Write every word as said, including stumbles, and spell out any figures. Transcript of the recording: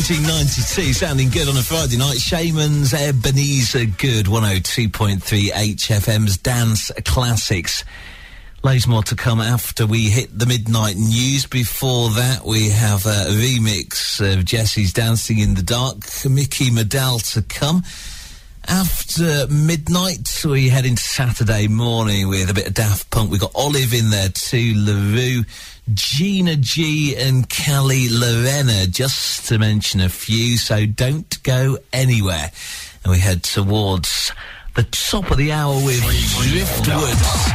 nineteen ninety-two, sounding good on a Friday night. Shaman's Ebenezer Good, one oh two point three H F M's Dance Classics. Loads more to come after we hit the midnight news. Before that, we have a remix of Jesse's Dancing in the Dark, Mickey Medal to come. After midnight, we head into Saturday morning with a bit of Daft Punk. We've got Olive in there too, LaRue, Gina G and Callie Lorena, just to mention a few, so don't go anywhere. And we head towards the top of the hour with Driftwood.